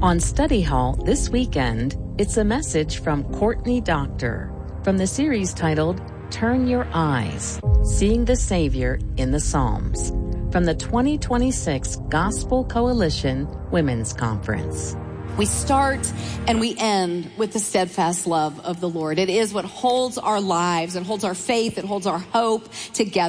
On Study Hall this weekend, it's a message from Courtney Doctor from the series titled Turn Your Eyes, Seeing the Savior in the Psalms, from the 2026 Gospel Coalition Women's Conference. We start and we end with the steadfast love of the Lord. It is what holds our lives, it holds our faith, it holds our hope together.